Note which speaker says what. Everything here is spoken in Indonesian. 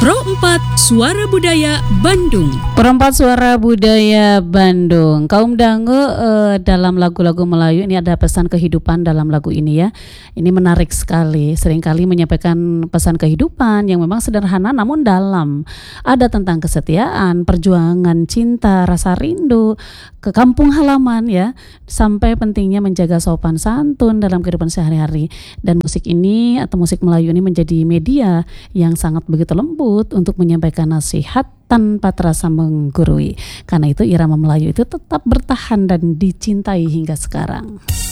Speaker 1: Pro 4 Suara Budaya Bandung.
Speaker 2: Perempat Suara Budaya Bandung. Kaum dangu dalam lagu-lagu Melayu ini ada pesan kehidupan dalam lagu ini ya. Ini menarik sekali. Seringkali menyampaikan pesan kehidupan yang memang sederhana namun dalam. Ada tentang kesetiaan, perjuangan, cinta, rasa rindu ke kampung halaman ya. Sampai pentingnya menjaga sopan santun dalam kehidupan sehari-hari. Dan musik ini atau musik Melayu ini menjadi media yang sangat begitu lembut untuk menyampaikan nasihat tanpa terasa menggurui. Karena itu irama Melayu itu tetap bertahan dan dicintai hingga sekarang.